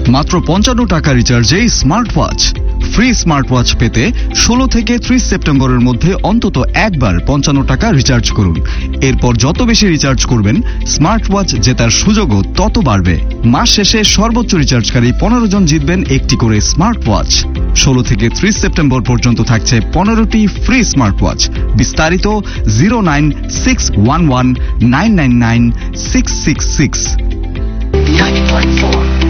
মাত্র 55 টাকা রিচার্জে smart watch. Free smart watch পেতে 16 থেকে 30 সেপ্টেম্বরের মধ্যে অন্তত একবার 55 টাকা রিচার্জ করুন। এরপর যত বেশি রিচার্জ করবেন স্মার্ট ওয়াচ জেতার সুযোগও তত বাড়বে। মাস শেষে সর্বোচ্চ রিচার্জকারী 15 জন জিতবেন একটি করে স্মার্ট ওয়াচ। 16 থেকে 30 সেপ্টেম্বর পর্যন্ত থাকছে 15টি ফ্রি স্মার্ট ওয়াচ। বিস্তারিত 09611999666। 90.4